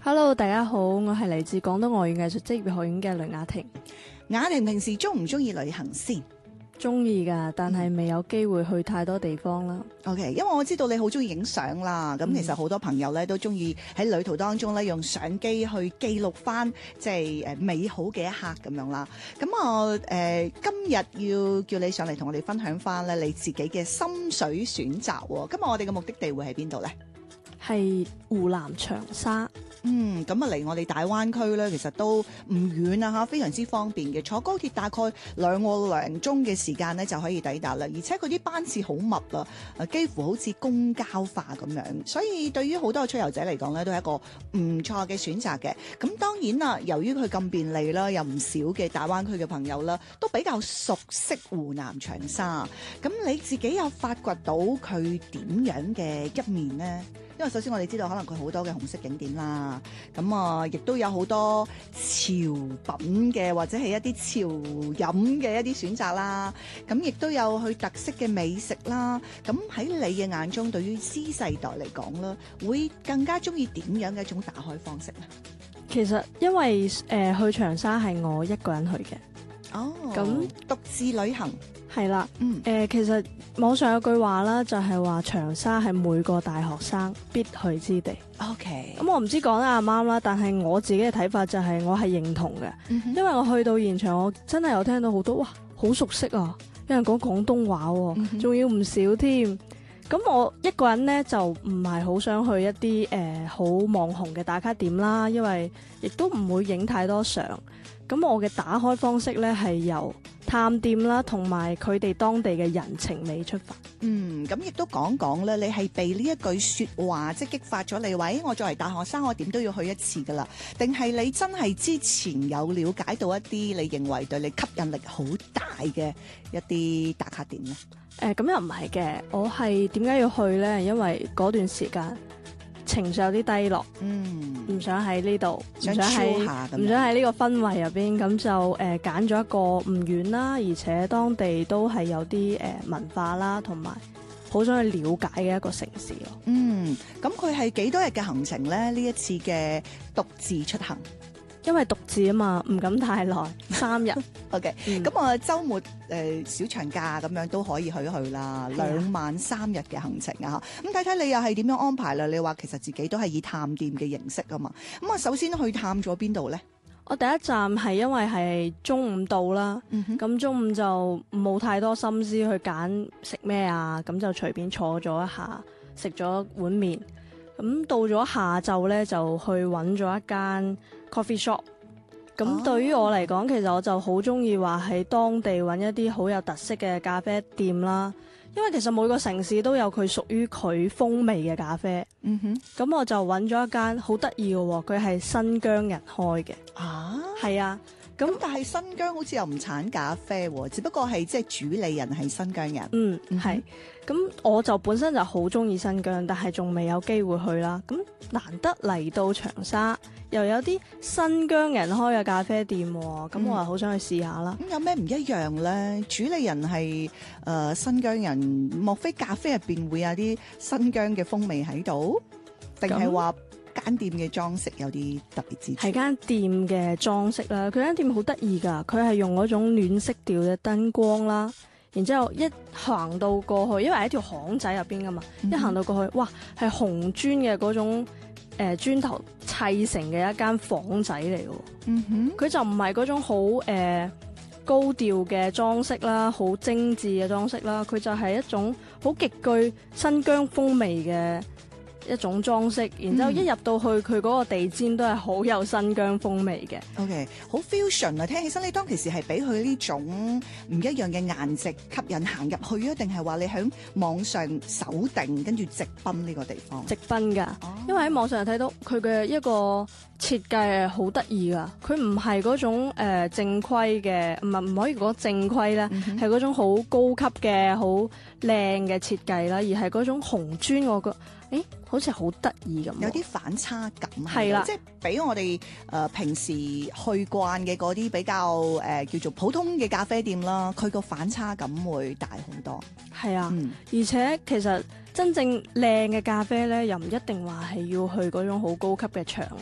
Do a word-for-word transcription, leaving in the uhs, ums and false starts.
Hello，大家好，我係嚟自廣東外語藝術職業學院嘅雷雅婷。 雅婷平時中唔中意旅行先中意噶，但係未有機會去太多地方啦。 ？OK，因為我知道你好中意影相啦，咁、嗯、其實好多朋友咧都中意喺旅途當中咧用相機去記錄翻即係誒美好嘅一刻咁樣啦。咁我誒今日要叫你上嚟同我哋分享翻咧你自己嘅心水選擇喎。今日我哋嘅目的地會喺邊度咧？係湖南長沙。 嗯，咁啊離我哋大灣區咧，其實都唔遠啊嚇，非常之方便嘅。坐高鐵大概兩個零鐘嘅時間咧就可以抵達啦，而且佢啲班次好密啊，誒幾乎好似公交化咁樣，所以對於好多嘅出遊者嚟講咧，都係一個唔錯嘅選擇嘅。咁當然啦，由於佢咁便利啦，有唔少嘅大灣區嘅朋友啦，都比較熟悉湖南長沙。咁你自己有發掘到佢點樣嘅一面呢？因為首先我哋知道可能佢好多嘅紅色景點啦，咁啊亦都有好多潮品嘅或者係一啲潮飲嘅一啲選擇啦，咁亦都有佢特色嘅美食啦。咁喺你嘅眼中，對於 Z 世代嚟講啦，會更加中意點樣嘅一種打開方式咧？ 其實因為誒、呃、去長沙係我一個人去嘅。 哦， 咁獨自旅行係啦。 嗯， 誒、呃、其實網上有句話啦，就係話長沙係每個大學生必去之地。 OK， 咁我唔知講得啱唔啱啦，但係我自己嘅睇法就係我係認同嘅。 嗯哼， 因為我去到現場，我真係有聽到好多哇，好熟悉啊！有人講廣東話喎，仲、嗯、要唔少添。咁我一個人呢，就唔係好想去一啲誒好網紅嘅打卡點啦，因為亦都唔會影太多相。咁我嘅打開方式呢，係由探店啦，同埋佢哋當地嘅人情味出發。 嗯，咁亦都講講咧，你係被呢一句說話即係激發咗你，喂，我作為大學生，我點都要去一次噶啦？定係你真係之前有了解到一啲你認為對你吸引力好大嘅一啲打卡點呢？ 誒、呃，咁又唔係嘅，我係點解要去呢？因為嗰段時間情緒有啲低落， 嗯， 唔想喺呢度，唔想想喺唔想喺呢個氛圍入邊，咁就誒揀咗一個唔遠啦，而且當地都係有啲誒、呃、文化啦，同埋好想去了解嘅一個城市咯。 嗯，咁佢係幾多日嘅行程咧？呢一次嘅獨自出行。 因為獨自啊嘛，唔敢太耐，三日。 OK，咁我週末誒、呃、小長假咁樣都可以去去啦，兩晚三日嘅行程啊！咁睇睇你又係點樣安排啦？你話其實自己都係以探店嘅形式啊嘛。咁啊，首先去探咗邊度咧？ 我第一站係因為係中午到啦，咁、嗯、中午就冇太多心思去揀食咩啊，咁就隨便坐咗一下，食咗碗麵。咁到咗下晝咧，就去揾咗一間 coffee shop。咁對於我嚟講，哦、其實我就好中意話喺當地揾一啲好有特色嘅咖啡店啦。因為其實每個城市都有佢屬於佢風味嘅咖啡。嗯哼。咁我就揾咗一間好得意嘅喎，佢係新疆人開嘅。啊？係啊。咁但係新疆好似又唔產咖啡喎，只不過係即係主理人係新疆人。 嗯，係。咁我就本身就好中意新疆，但係仲未有機會去啦。咁難得嚟到長沙，又有啲新疆人開嘅咖啡店，咁、嗯、我又好想去試下啦。 咁有咩唔一樣咧？主理人係誒、呃、新疆人，莫非咖啡入邊會有啲新疆嘅風味喺度？定係話間店嘅裝飾有啲特別之處？係間店嘅裝飾啦，佢間店好得意㗎，佢係用嗰種暖色調嘅燈光啦。然之後一行到過去，因為喺條巷仔入邊噶嘛，嗯、一行到過去，哇，係紅磚嘅嗰種誒、呃、磚頭砌成嘅一間房仔嚟嘅。嗯哼，佢就唔係嗰種好誒、呃、高調嘅裝飾啦，好精緻嘅裝飾啦，佢就係一種好極具新疆風味嘅一種裝飾，然之後一入到去佢嗰個地氈都係好有新疆風味嘅。 OK， 好 fusion 啊！聽起身你當其時係俾佢呢種唔一樣嘅顏值吸引行入去啊，定係話你喺網上搜定跟住直奔呢個地方？ 直奔㗎，哦、因為喺網上睇到佢嘅一個設計係好得意㗎。佢唔係嗰種誒、呃、正規嘅，唔係唔可以講正規咧，係嗰、嗯、種好高級嘅、好靚嘅設計啦，而係嗰種紅磚我覺。誒，好似好得意咁， 有啲反差感， 係啦， 即係比我哋誒、呃、平時去慣嘅嗰啲比較誒、呃、叫做普通嘅咖啡店啦，佢個反差感會大好多。 係啊，嗯、而且其實真正靚嘅咖啡咧，又唔一定話係要去嗰種好高級嘅場